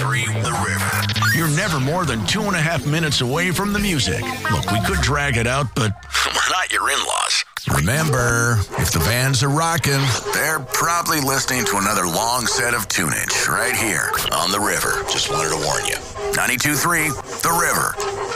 92.3 The River. You're never more than 2.5 minutes away from the music. Look, we could drag it out, but we're not your in-laws. Remember, if the bands are rocking, they're probably listening to another long set of tunage right here on The River. Just wanted to warn you. 92.3 The River.